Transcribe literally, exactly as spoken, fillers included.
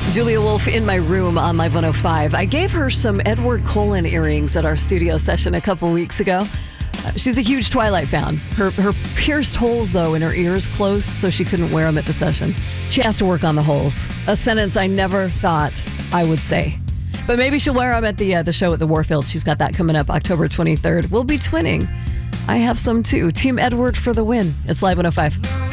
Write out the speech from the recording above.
Julia Wolf in my room on Live one oh five. I gave her some Edward Cullen earrings at our studio session a couple weeks ago. Uh, she's a huge Twilight fan. Her her pierced holes, though, in her ears closed, so she couldn't wear them at the session. She has to work on the holes. A sentence I never thought I would say. But maybe she'll wear them at the, uh, the show at the Warfield. She's got that coming up October twenty-third. We'll be twinning. I have some, too. Team Edward for the win. It's Live one oh five.